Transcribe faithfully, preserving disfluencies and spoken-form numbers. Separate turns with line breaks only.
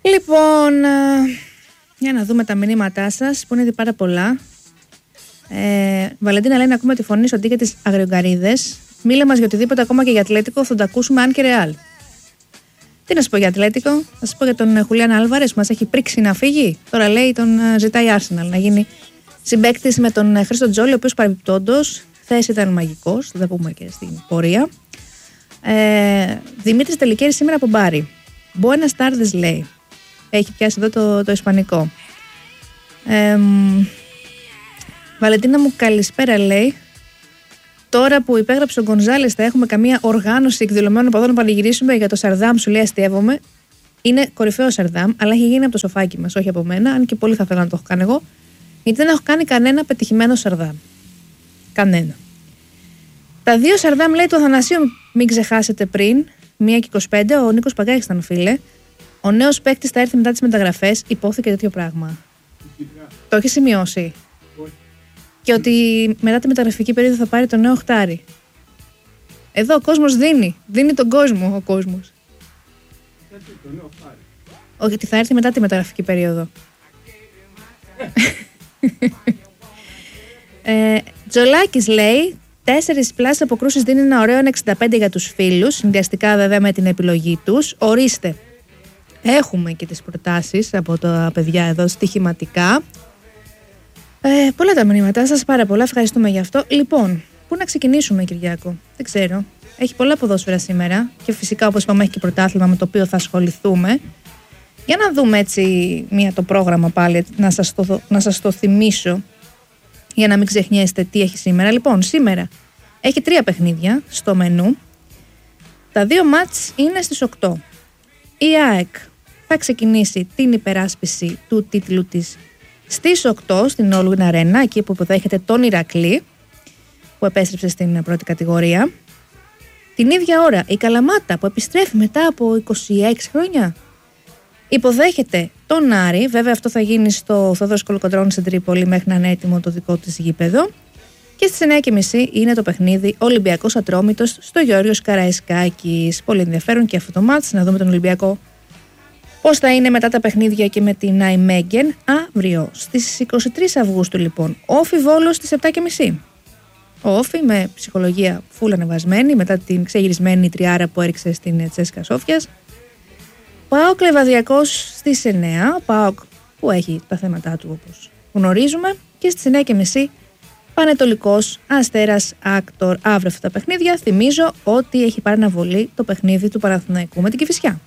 Λοιπόν, για να δούμε τα μηνύματά σας που είναι ήδη πάρα πολλά. Ε, Βαλεντίνα λέει να ακούμε τη φωνή σου αντί για τις αγριογκαρίδες. Μίλα μας για οτιδήποτε, ακόμα και για Ατλέτικο, θα το ακούσουμε αν και Ρεάλ. Τι να σου πω για Ατλέτικο, θα σου πω για τον Χουλιάν Άλβαρες που μας έχει πρίξει να φύγει. Τώρα λέει τον ζητάει η Arsenal να γίνει συμπαίκτης με τον Χρήστο Τζόλι, ο οποίος παρεμπιπτόντος χθες ήταν μαγικός, θα τα πούμε και στην πορεία. Ε, Δημήτρης Τελικέρης σήμερα από Μπάρι. Buenas tardes λέει. Έχει πιάσει εδώ το, το ισπανικό. Ε, Βαλεντίνα μου καλησπέρα λέει. Τώρα που υπέγραψε ο Γκονζάλες θα έχουμε καμία οργάνωση εκδηλωμένων παδών να πανηγυρίσουμε για το Σαρδάμ, σου λέει αστείευομαι. Είναι κορυφαίο Σαρδάμ, αλλά έχει γίνει από το σοφάκι μας, όχι από μένα, αν και πολύ θα ήθελα να το έχω κάνει εγώ, γιατί δεν έχω κάνει κανένα πετυχημένο Σαρδάμ. Κανένα. Τα δύο Σαρδάμ λέει του Αθανασίου, μην ξεχάσετε πριν, μία και είκοσι πέντε, ο Νίκος Παγκάκης ήταν φίλε. Ο νέος παίκτης θα έρθει μετά τις μεταγραφές, υπόθηκε τέτοιο πράγμα. Το έχει σημειώσει. Και ότι μετά τη μεταγραφική περίοδο θα πάρει το νέο οχτάρι. Εδώ ο κόσμος δίνει. Δίνει τον κόσμο ο κόσμος.
Γιατί το νέο οχτάρι.
Όχι, ότι θα έρθει μετά τη μεταγραφική περίοδο. ε, Τζολάκης λέει, τέσσερις πλάσεις αποκρούσεις δίνει ένα ωραίο ένα εξήντα πέντε για τους φίλους, συνδυαστικά βέβαια με την επιλογή τους. Ορίστε. Έχουμε και τις προτάσεις από τα παιδιά εδώ στοιχηματικά. Ε, πολλά τα μηνύματά σας, πάρα πολλά. Ευχαριστούμε γι' αυτό. Λοιπόν, πού να ξεκινήσουμε, Κυριάκο? Δεν ξέρω. Έχει πολλά ποδόσφαιρα σήμερα και φυσικά, όπως είπαμε, έχει και πρωτάθλημα με το οποίο θα ασχοληθούμε. Για να δούμε έτσι μία το πρόγραμμα πάλι, να σας το, να σας το θυμίσω για να μην ξεχνιέστε τι έχει σήμερα. Λοιπόν, σήμερα έχει τρία παιχνίδια στο μενού. Τα δύο μάτς είναι στις οκτώ. Η ΑΕΚ θα ξεκινήσει την υπεράσπιση του τίτλου της στις οκτώ στην Όλγουιν Arena, εκεί που υποδέχεται τον Ηρακλή που επέστρεψε στην πρώτη κατηγορία. Την ίδια ώρα η Καλαμάτα που επιστρέφει μετά από είκοσι έξι χρόνια υποδέχεται τον Άρη. Βέβαια αυτό θα γίνει στο Θόδωρος Κολοκοντρώνης στην Τρίπολη μέχρι να είναι έτοιμο το δικό της γήπεδο. Και στις εννιά και μισή είναι το παιχνίδι Ολυμπιακός Ατρόμητος στο Γεώργιος Καραϊσκάκης. Πολύ ενδιαφέρον και αυτό το μάτς, να δούμε τον Ολυμπιακό πώς θα είναι μετά τα παιχνίδια και με την Νάιμέγγεν αύριο. Στις είκοσι τρεις Αυγούστου λοιπόν, Όφι Βόλος στις επτά και μισή. Ο Όφι με ψυχολογία φουλ ανεβασμένη μετά την ξεγυρισμένη τριάρα που έριξε στην Τσέσκα Σόφιας. ΠΑΟΚ Λεβαδιακός στις εννιά, ΠΑΟΚ που έχει τα θέματα του όπως γνωρίζουμε, και στις εννιά και μισή Πανετολικός Αστέρας Άκτορ. Αύριο αυτά τα παιχνίδια. Θυμίζω ότι έχει πάρει αναβολή το παιχνίδι του Παναθηναϊκού με την Κηφισιά.